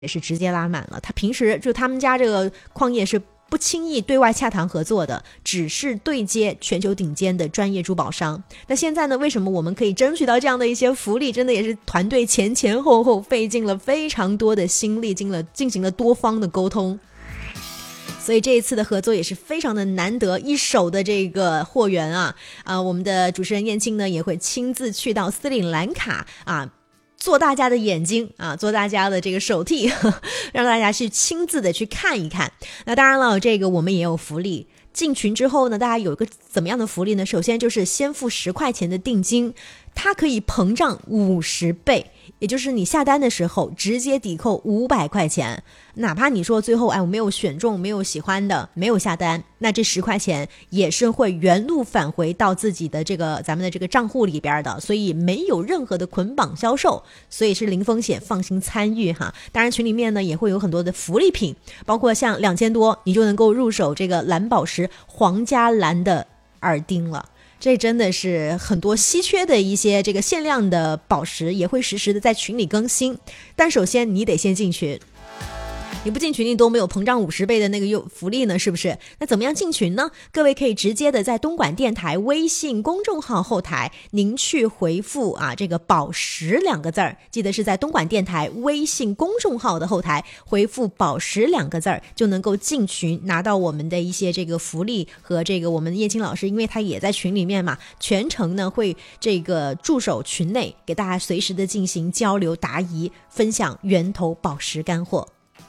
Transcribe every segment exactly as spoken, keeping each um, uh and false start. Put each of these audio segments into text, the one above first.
也是直接拉满了。他平时就他们家这个矿业是不轻易对外洽谈合作的，只是对接全球顶尖的专业珠宝商。那现在呢，为什么我们可以争取到这样的一些福利，真的也是团队前前后后费尽了非常多的心力，进了进行了多方的沟通。所以这一次的合作也是非常的难得，一手的这个货源啊，啊、呃，我们的主持人燕青呢也会亲自去到斯里兰卡啊，做大家的眼睛啊，做大家的这个手替，呵呵，让大家去亲自的去看一看。那当然了，这个我们也有福利。进群之后呢，大家有一个怎么样的福利呢？首先就是先付十块钱的定金，它可以膨胀五十倍，也就是你下单的时候直接抵扣五百块钱。哪怕你说最后哎我没有选中，没有喜欢的，没有下单，那这十块钱也是会原路返回到自己的这个咱们的这个账户里边的，所以没有任何的捆绑销售，所以是零风险，放心参与哈。当然群里面呢也会有很多的福利品，包括像两千多你就能够入手这个蓝宝石皇家蓝的耳钉了。这真的是很多稀缺的一些这个限量的宝石，也会实时的在群里更新。但首先你得先进群，你不进群你都没有膨胀五十倍的那个福利呢，是不是？那怎么样进群呢？各位可以直接的在东莞电台微信公众号后台，您去回复啊这个宝石两个字儿，记得是在东莞电台微信公众号的后台回复宝石两个字儿，就能够进群拿到我们的一些这个福利和这个我们叶青老师，因为他也在群里面嘛，全程呢会这个驻守群内，给大家随时的进行交流答疑，分享源头宝石干货。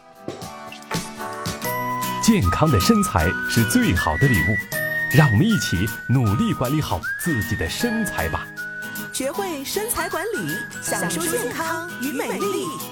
健康的身材是最好的礼物，让我们一起努力管理好自己的身材吧。 学会身材管理，享受健康与美丽。